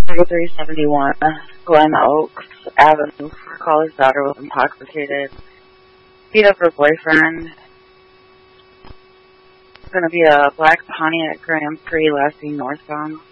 3371 Glen Oaks Avenue. Caller's daughter was intoxicated. Beat up her boyfriend. It's going to be a black Pontiac Grand Prix lasting northbound.